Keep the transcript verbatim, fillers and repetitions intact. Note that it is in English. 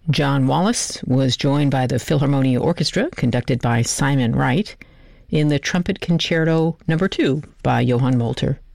John Wallace was joined by the Philharmonia Orchestra, conducted by Simon Wright, in the Trumpet Concerto Number two by Johann Molter.